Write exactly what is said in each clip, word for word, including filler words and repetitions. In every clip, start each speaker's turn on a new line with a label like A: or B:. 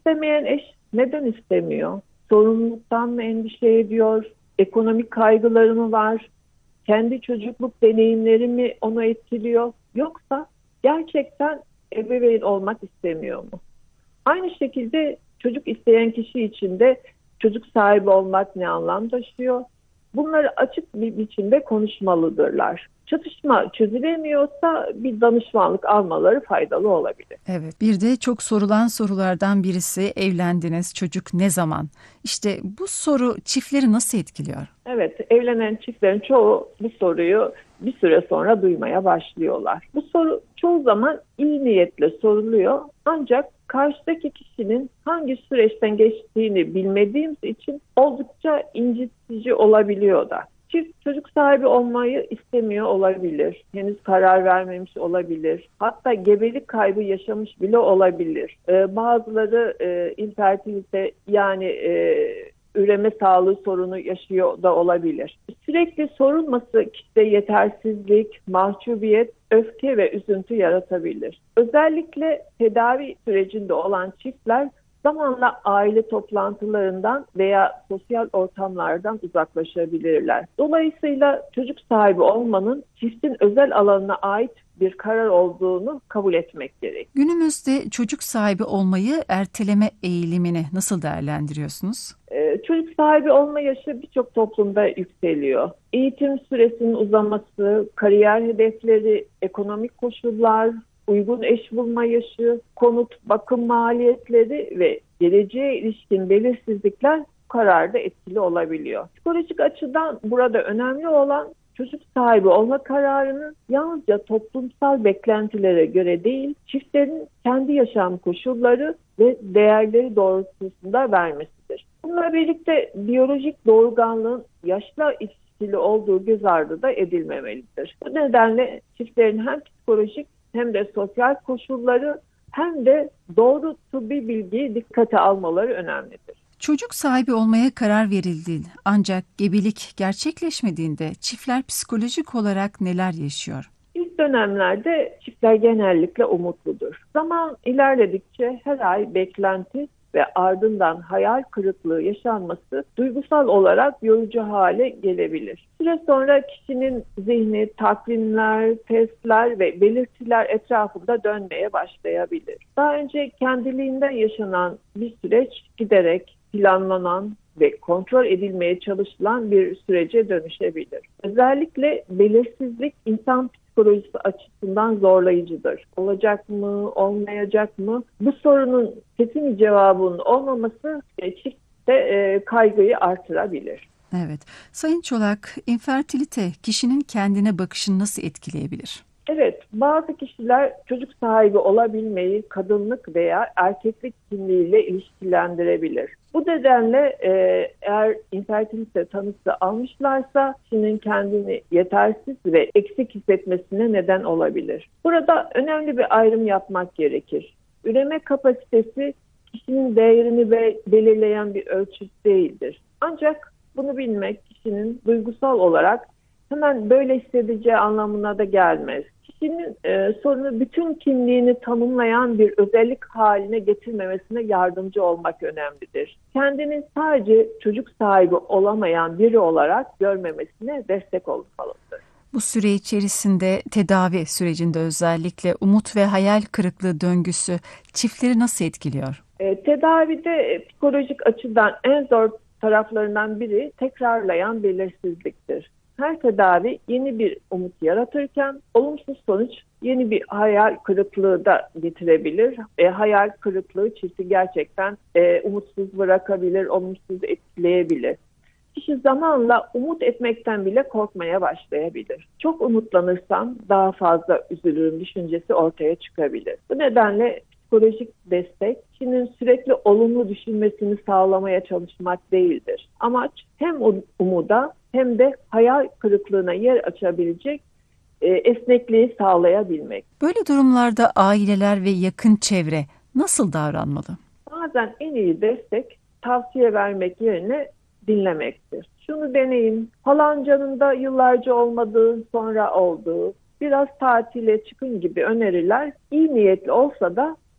A: istemeyen eş neden istemiyor? Sorumluluktan mı endişe ediyor? Ekonomik kaygıları mı var? Kendi çocukluk deneyimleri mi onu etkiliyor? Yoksa gerçekten ebeveyn olmak istemiyor mu? Aynı şekilde çocuk isteyen kişi için de çocuk sahibi olmak ne anlam taşıyor? Bunları açık bir biçimde konuşmalıdırlar. Çatışma çözülemiyorsa bir danışmanlık almaları faydalı olabilir.
B: Evet, bir de çok sorulan sorulardan birisi evlendiniz, çocuk ne zaman? İşte bu soru çiftleri nasıl etkiliyor?
A: Evet, evlenen çiftlerin çoğu bu soruyu bir süre sonra duymaya başlıyorlar. Bu soru çoğu zaman iyi niyetle soruluyor ancak karşıdaki kişinin hangi süreçten geçtiğini bilmediğimiz için oldukça incitici olabiliyor da. Çift çocuk sahibi olmayı istemiyor olabilir. Henüz karar vermemiş olabilir. Hatta gebelik kaybı yaşamış bile olabilir. Ee, bazıları e, infertilite yani e, üreme sağlığı sorunu yaşıyor da olabilir. Sürekli sorulması kişide yetersizlik, mahcubiyet, öfke ve üzüntü yaratabilir. Özellikle tedavi sürecinde olan çiftler zamanla aile toplantılarından veya sosyal ortamlardan uzaklaşabilirler. Dolayısıyla çocuk sahibi olmanın çiftin özel alanına ait bir karar olduğunu kabul etmek gerek.
B: Günümüzde çocuk sahibi olmayı erteleme eğilimini nasıl değerlendiriyorsunuz?
A: Ee, çocuk sahibi olma yaşı birçok toplumda yükseliyor. Eğitim süresinin uzaması, kariyer hedefleri, ekonomik koşullar, uygun eş bulma yaşı, konut, bakım maliyetleri ve geleceğe ilişkin belirsizlikler bu kararda etkili olabiliyor. Psikolojik açıdan burada önemli olan çocuk sahibi olma kararının yalnızca toplumsal beklentilere göre değil, çiftlerin kendi yaşam koşulları ve değerleri doğrultusunda vermesidir. Bununla birlikte biyolojik doğurganlığın yaşla ilişkili olduğu göz ardı da edilmemelidir. Bu nedenle çiftlerin hem psikolojik hem de sosyal koşulları hem de doğru tıbbi bilgiyi dikkate almaları önemlidir.
B: Çocuk sahibi olmaya karar verildiğinde ancak gebelik gerçekleşmediğinde çiftler psikolojik olarak neler yaşıyor?
A: İlk dönemlerde çiftler genellikle umutludur. Zaman ilerledikçe her ay beklenti ve ardından hayal kırıklığı yaşanması duygusal olarak yorucu hale gelebilir. Süre sonra kişinin zihni takvimler, testler ve belirtiler etrafında dönmeye başlayabilir. Daha önce kendiliğinden yaşanan bir süreç giderek planlanan ve kontrol edilmeye çalışılan bir sürece dönüşebilir. Özellikle belirsizlik insan psikolojisi açısından zorlayıcıdır. Olacak mı, olmayacak mı? Bu sorunun kesin cevabının olmaması çiftte e, kaygıyı artırabilir.
B: Evet. Sayın Çolak, infertilite kişinin kendine bakışını nasıl etkileyebilir?
A: Evet, bazı kişiler çocuk sahibi olabilmeyi kadınlık veya erkeklik kimliğiyle ilişkilendirebilir. Bu nedenle e, eğer infertilite tanısı almışlarsa kişinin kendini yetersiz ve eksik hissetmesine neden olabilir. Burada önemli bir ayrım yapmak gerekir. Üreme kapasitesi kişinin değerini be- belirleyen bir ölçüt değildir. Ancak bunu bilmek kişinin duygusal olarak hemen böyle hissedeceği anlamına da gelmez. Kişinin e, sorunu bütün kimliğini tanımlayan bir özellik haline getirmemesine yardımcı olmak önemlidir. Kendini sadece çocuk sahibi olamayan biri olarak görmemesine destek olmalıdır.
B: Bu süre içerisinde tedavi sürecinde özellikle umut ve hayal kırıklığı döngüsü çiftleri nasıl etkiliyor?
A: E, tedavide e, psikolojik açıdan en zor taraflarından biri tekrarlayan belirsizliktir. Her tedavi yeni bir umut yaratırken olumsuz sonuç yeni bir hayal kırıklığı da getirebilir. E, hayal kırıklığı çifti gerçekten e, umutsuz bırakabilir, olumsuz etkileyebilir. Kişi zamanla umut etmekten bile korkmaya başlayabilir. Çok umutlanırsam daha fazla üzülürüm düşüncesi ortaya çıkabilir. Bu nedenle psikolojik destek kişinin sürekli olumlu düşünmesini sağlamaya çalışmak değildir. Amaç hem umuda hem de hayal kırıklığına yer açabilecek e, esnekliği sağlayabilmek.
B: Böyle durumlarda aileler ve yakın çevre nasıl davranmalı?
A: Bazen en iyi destek tavsiye vermek yerine dinlemektir. Şunu deneyin, falancanın da yıllarca olmadığı sonra olduğu, biraz tatile çıkın gibi öneriler iyi niyetli olsa da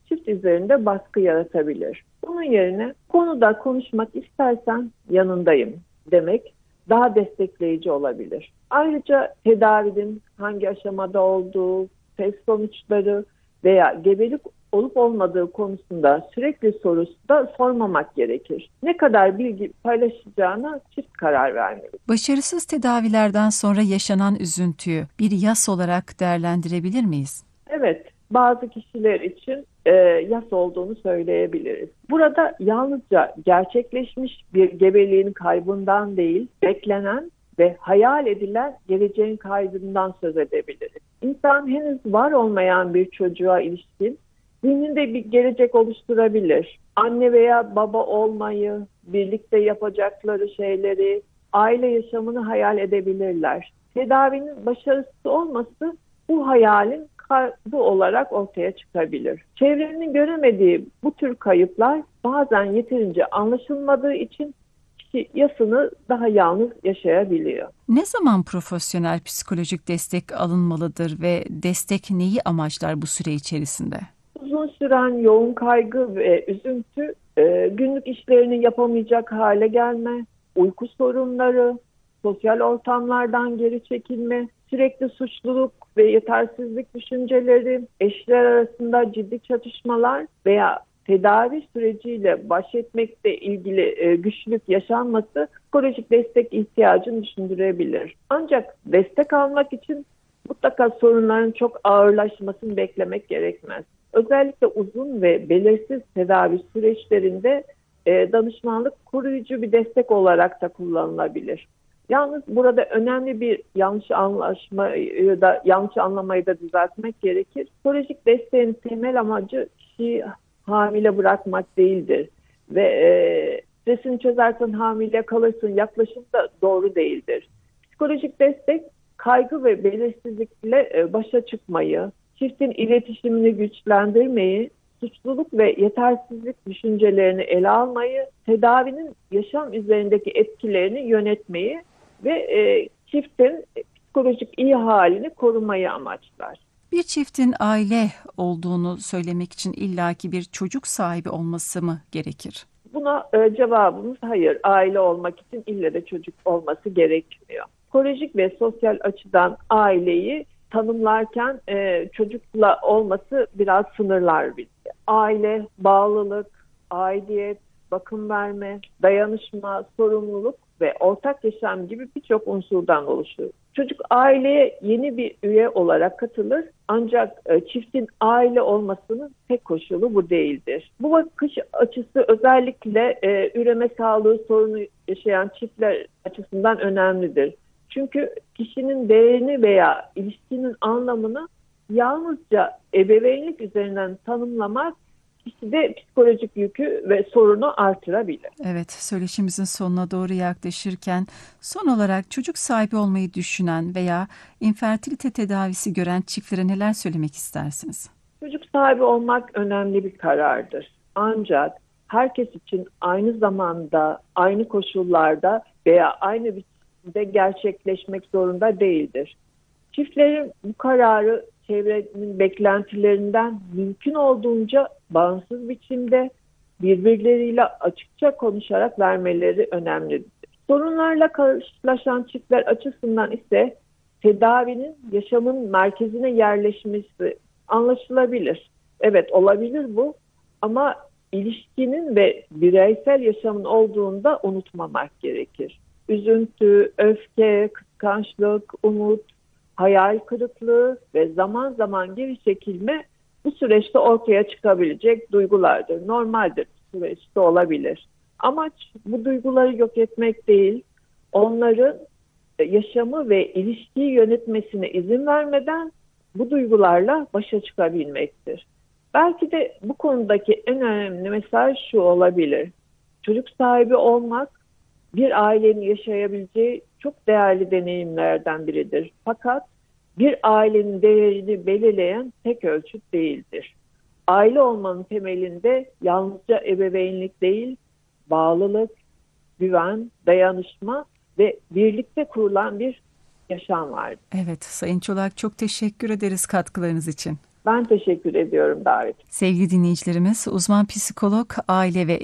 A: çift üzerinde baskı yaratabilir. Bunun yerine konuda konuşmak istersen yanındayım demek daha destekleyici olabilir. Ayrıca tedavinin hangi aşamada olduğu, test sonuçları veya gebelik olup olmadığı konusunda sürekli soru da sormamak gerekir. Ne kadar bilgi paylaşacağına çift karar vermeli.
B: Başarısız tedavilerden sonra yaşanan üzüntüyü bir yas olarak değerlendirebilir miyiz?
A: Evet, bazı kişiler için e, yas olduğunu söyleyebiliriz. Burada yalnızca gerçekleşmiş bir gebeliğin kaybından değil, beklenen ve hayal edilen geleceğin kaybından söz edebiliriz. İnsan henüz var olmayan bir çocuğa ilişkin zihninde bir gelecek oluşturabilir. Anne veya baba olmayı, birlikte yapacakları şeyleri, aile yaşamını hayal edebilirler. Tedavinin başarısız olması bu hayalin kaybı olarak ortaya çıkabilir. Çevrenin göremediği bu tür kayıplar bazen yeterince anlaşılmadığı için kişi yasını daha yalnız yaşayabiliyor.
B: Ne zaman profesyonel psikolojik destek alınmalıdır ve destek neyi amaçlar bu süre içerisinde?
A: Uzun süren yoğun kaygı ve üzüntü, e, günlük işlerini yapamayacak hale gelme, uyku sorunları, sosyal ortamlardan geri çekilme, sürekli suçluluk ve yetersizlik düşünceleri, eşler arasında ciddi çatışmalar veya tedavi süreciyle baş etmekle ilgili e, güçlük yaşanması psikolojik destek ihtiyacını düşündürebilir. Ancak destek almak için mutlaka sorunların çok ağırlaşmasını beklemek gerekmez. Özellikle uzun ve belirsiz tedavi süreçlerinde e, danışmanlık koruyucu bir destek olarak da kullanılabilir. Yalnız burada önemli bir yanlış anlaşmayı da yanlış anlamayı da düzeltmek gerekir. Psikolojik desteğin temel amacı kişiyi hamile bırakmak değildir ve e, stresini çözersen hamile kalırsın yaklaşım da doğru değildir. Psikolojik destek kaygı ve belirsizlikle e, başa çıkmayı, çiftin iletişimini güçlendirmeyi, suçluluk ve yetersizlik düşüncelerini ele almayı, tedavinin yaşam üzerindeki etkilerini yönetmeyi ve e, çiftin psikolojik iyi halini korumayı amaçlar.
B: Bir çiftin aile olduğunu söylemek için illaki bir çocuk sahibi olması mı gerekir?
A: Buna e, cevabımız hayır. Aile olmak için ille de çocuk olması gerekmiyor. Psikolojik ve sosyal açıdan aileyi tanımlarken e, çocukla olması biraz sınırlar bizi. Aile, bağlılık, aidiyet, bakım verme, dayanışma, sorumluluk ve ortak yaşam gibi birçok unsurdan oluşur. Çocuk aileye yeni bir üye olarak katılır ancak e, çiftin aile olmasının tek koşulu bu değildir. Bu bakış açısı özellikle e, üreme sağlığı sorunu yaşayan çiftler açısından önemlidir. Çünkü kişinin değerini veya ilişkinin anlamını yalnızca ebeveynlik üzerinden tanımlamak kişide psikolojik yükü ve sorunu artırabilir.
B: Evet, söyleşimizin sonuna doğru yaklaşırken son olarak çocuk sahibi olmayı düşünen veya infertilite tedavisi gören çiftlere neler söylemek istersiniz?
A: Çocuk sahibi olmak önemli bir karardır. Ancak herkes için aynı zamanda, aynı koşullarda veya aynı biçimde gerçekleşmek zorunda değildir. Çiftlerin bu kararı çevrenin beklentilerinden mümkün olduğunca bağımsız biçimde birbirleriyle açıkça konuşarak vermeleri önemlidir. Sorunlarla karşılaşan çiftler açısından ise tedavinin yaşamın merkezine yerleşmesi anlaşılabilir. Evet, olabilir bu ama ilişkinin ve bireysel yaşamın olduğunda unutmamak gerekir. Üzüntü, öfke, kıskançlık, umut, hayal kırıklığı ve zaman zaman geri çekilme bu süreçte ortaya çıkabilecek duygulardır. Normaldir, bu süreçte olabilir. Amaç bu duyguları yok etmek değil, onların yaşamı ve ilişkiyi yönetmesine izin vermeden bu duygularla başa çıkabilmektir. Belki de bu konudaki en önemli mesaj şu olabilir. Çocuk sahibi olmak bir ailenin yaşayabileceği çok değerli deneyimlerden biridir. Fakat bir ailenin değerini belirleyen tek ölçüt değildir. Aile olmanın temelinde yalnızca ebeveynlik değil, bağlılık, güven, dayanışma ve birlikte kurulan bir yaşam vardır.
B: Evet, Sayın Çolak, çok teşekkür ederiz katkılarınız için.
A: Ben teşekkür ediyorum davet.
B: Sevgili dinleyicilerimiz, uzman psikolog, aile ve